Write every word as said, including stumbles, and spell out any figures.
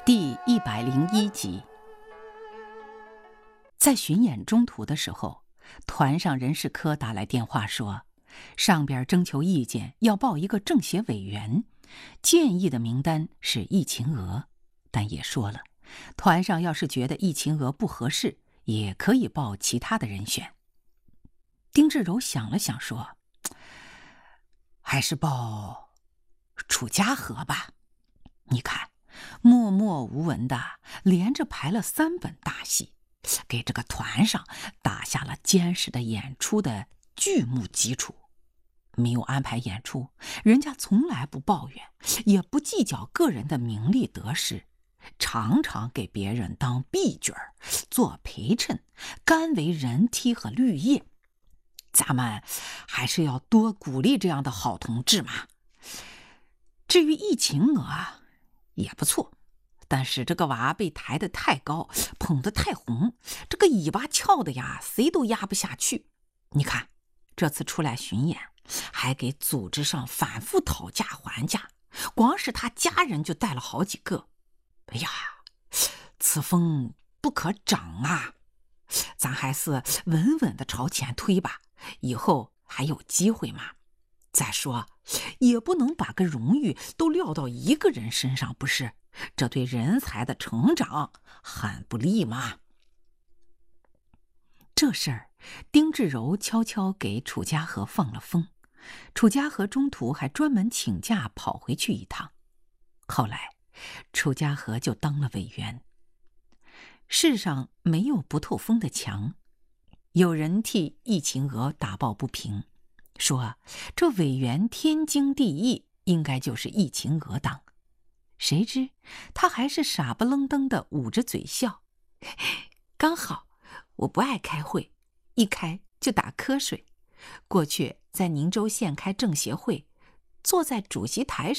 第一百零一集。在巡演中途的时候，团上人事科打来电话说，上边征求意见要报一个政协委员，建议的名单是易秦娥，但也说了，团上要是觉得易秦娥不合适，也可以报其他的人选。丁志柔想了想说，还是报楚家河吧。你看，默默无闻的连着排了三本大戏，给这个团上打下了坚实的演出的剧目基础。没有安排演出，人家从来不抱怨，也不计较个人的名利得失，常常给别人当婢角做陪衬，甘为人梯和绿叶。咱们还是要多鼓励这样的好同志嘛。至于易秦娥啊，也不错，但是这个娃被抬得太高，捧得太红，这个尾巴翘的呀，谁都压不下去。你看，这次出来巡演，还给组织上反复讨价还价，光是他家人就带了好几个。哎呀，此风不可长啊！咱还是稳稳的朝前推吧，以后还有机会嘛。再说，也不能把个荣誉都撂到一个人身上，不是？这对人才的成长很不利嘛。这事儿，丁志柔悄悄给楚家河放了风。楚家河中途还专门请假跑回去一趟。后来，楚家河就当了委员。世上没有不透风的墙，有人替易秦娥打抱不平，说这委员天经地义，应该就是易秦娥当。谁知他还是傻不愣登的捂着嘴笑，刚好我不爱开会，一开就打瞌睡。过去在宁州县开政协会，坐在主席台上